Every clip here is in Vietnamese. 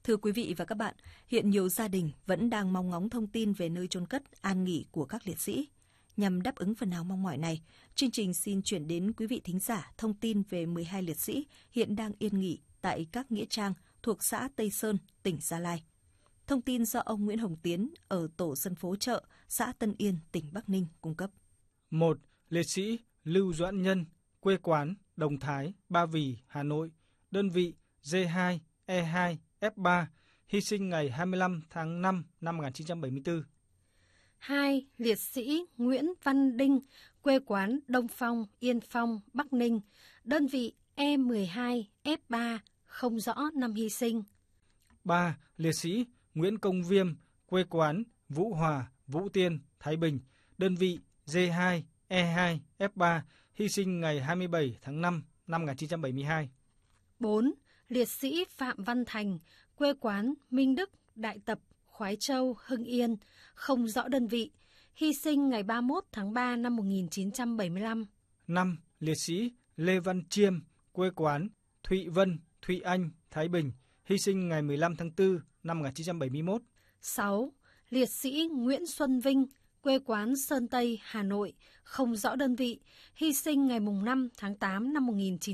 Thưa quý vị và các bạn, hiện nhiều gia đình vẫn đang mong ngóng thông tin về nơi chôn cất an nghỉ của các liệt sĩ. Nhằm đáp ứng phần nào mong mỏi này, chương trình xin chuyển đến quý vị thính giả thông tin về 12 liệt sĩ hiện đang yên nghỉ tại các nghĩa trang thuộc xã Tây Sơn, tỉnh Gia Lai. Thông tin do ông Nguyễn Hồng Tiến ở tổ dân phố Chợ, xã Tân Yên, tỉnh Bắc Ninh cung cấp. 1. Liệt sĩ Lưu Doãn Nhân, quê quán Đồng Thái, Ba Vì, Hà Nội, đơn vị G2, E2, F3, hy sinh ngày 25 tháng 5 năm 1974. 2. Liệt sĩ Nguyễn Văn Đinh, quê quán Đông Phong, Yên Phong, Bắc Ninh, đơn vị E12, F3, không rõ năm hy sinh. 3. Liệt sĩ Nguyễn Công Viêm, quê quán Vũ Hòa, Vũ Tiên, Thái Bình, đơn vị G2, E2, F3, hy sinh ngày 27 tháng 5 năm 1972. 4. Liệt sĩ Phạm Văn Thành, quê quán Minh Đức, Đại Tập, Khoái Châu, Hưng Yên, không rõ đơn vị, hy sinh ngày 31 tháng 3 năm 1975. 5. Liệt sĩ Lê Văn Chiêm, quê quán Thụy Vân, Thụy Anh, Thái Bình, hy sinh ngày 15 tháng 4 năm 1971. 6. Liệt sĩ Nguyễn Xuân Vinh, quê quán Sơn Tây, Hà Nội, không rõ đơn vị, hy sinh ngày 5 tháng 8 năm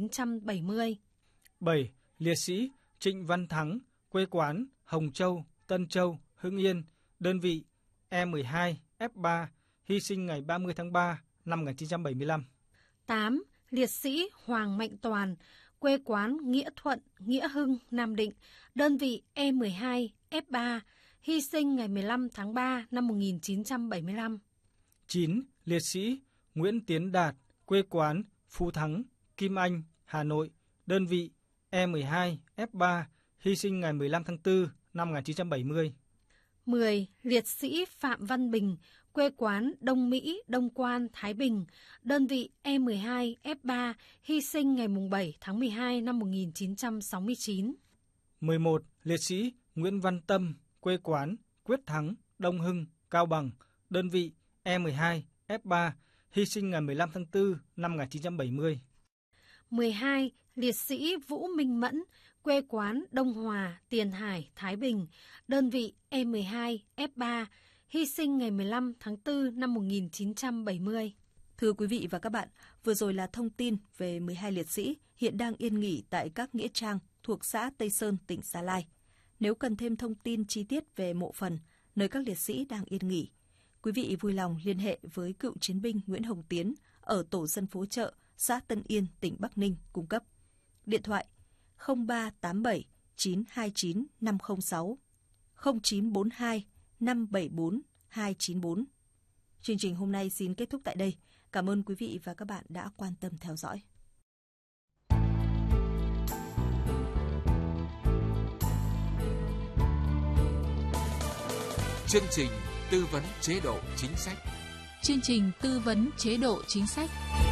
1970. 7. Liệt sĩ Trịnh Văn Thắng, quê quán Hồng Châu, Tân Châu, Hưng Yên, đơn vị E12, F3, hy sinh ngày 30 tháng 3 năm 1975. 8. Liệt sĩ Hoàng Mạnh Toàn, quê quán Nghĩa Thuận, Nghĩa Hưng, Nam Định, đơn vị E12, F3, hy sinh ngày 15 tháng 3 năm 1975. 9. Liệt sĩ Nguyễn Tiến Đạt, quê quán Phú Thắng, Kim Anh, Hà Nội, đơn vị E12, F3, hy sinh ngày 15 tháng 4 năm 1970. 10. Liệt sĩ Phạm Văn Bình, quê quán Đông Mỹ, Đông Quan, Thái Bình, đơn vị E12, F3, hy sinh ngày 7 tháng 12 năm 1969. 11. Liệt sĩ Nguyễn Văn Tâm, quê quán Quyết Thắng, Đông Hưng, Cao Bằng, đơn vị E12, F3, hy sinh ngày 15 tháng 4 năm 1970. 12. Liệt sĩ Vũ Minh Mẫn, quê quán Đông Hòa, Tiền Hải, Thái Bình, đơn vị E12, F3, hy sinh ngày 15 tháng 4 năm 1970. Thưa quý vị và các bạn, vừa rồi là thông tin về 12 liệt sĩ hiện đang yên nghỉ tại các nghĩa trang thuộc xã Tây Sơn, tỉnh Gia Lai. Nếu cần thêm thông tin chi tiết về mộ phần, nơi các liệt sĩ đang yên nghỉ, quý vị vui lòng liên hệ với cựu chiến binh Nguyễn Hồng Tiến ở tổ dân phố Chợ, xã Tân Yên, tỉnh Bắc Ninh cung cấp. Điện thoại 0387 929 506, 0942 574 294. Chương trình hôm nay xin kết thúc tại đây. Cảm ơn quý vị và các bạn đã quan tâm theo dõi. Chương trình tư vấn chế độ chính sách. Chương trình tư vấn chế độ chính sách.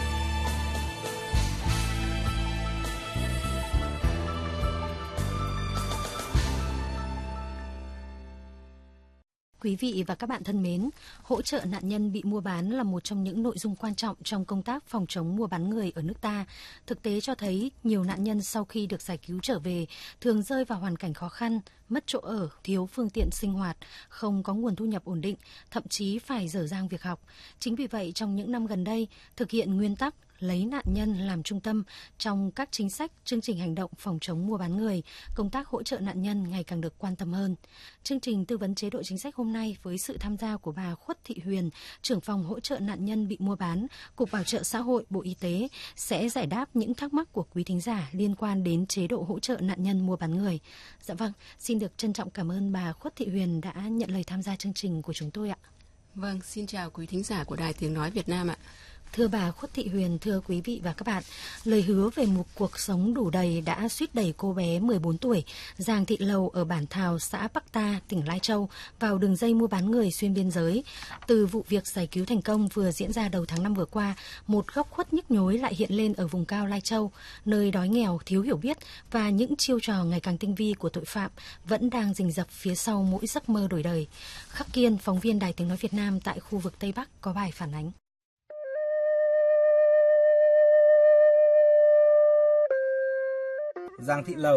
Quý vị và các bạn thân mến, hỗ trợ nạn nhân bị mua bán là một trong những nội dung quan trọng trong công tác phòng chống mua bán người ở nước ta. Thực tế cho thấy nhiều nạn nhân sau khi được giải cứu trở về thường rơi vào hoàn cảnh khó khăn, mất chỗ ở, thiếu phương tiện sinh hoạt, không có nguồn thu nhập ổn định, thậm chí phải dở dang việc học. Chính vì vậy, trong những năm gần đây, thực hiện nguyên tắc lấy nạn nhân làm trung tâm trong các chính sách, chương trình hành động phòng chống mua bán người, công tác hỗ trợ nạn nhân ngày càng được quan tâm hơn. Chương trình tư vấn chế độ chính sách hôm nay với sự tham gia của bà Khuất Thị Huyền, trưởng phòng hỗ trợ nạn nhân bị mua bán, Cục Bảo trợ Xã hội, Bộ Y tế sẽ giải đáp những thắc mắc của quý thính giả liên quan đến chế độ hỗ trợ nạn nhân mua bán người. Dạ vâng, xin được trân trọng cảm ơn bà Khuất Thị Huyền đã nhận lời tham gia chương trình của chúng tôi ạ. Vâng, xin chào quý thính giả của Đài Tiếng Nói Việt Nam ạ. Thưa bà Khuất Thị Huyền, thưa quý vị và các bạn, lời hứa về một cuộc sống đủ đầy đã suýt đẩy cô bé 14 tuổi Giàng Thị Lầu ở bản Thào, xã Bắc Ta, tỉnh Lai Châu vào đường dây mua bán người xuyên biên giới. Từ vụ việc giải cứu thành công vừa diễn ra đầu tháng 5 vừa qua, một góc khuất nhức nhối lại hiện lên ở vùng cao Lai Châu, nơi đói nghèo, thiếu hiểu biết và những chiêu trò ngày càng tinh vi của tội phạm vẫn đang rình rập phía sau mỗi giấc mơ đổi đời. Khắc Kiên, phóng viên Đài Tiếng Nói Việt Nam tại khu vực Tây Bắc có bài phản ánh. Giàng Thị Lầu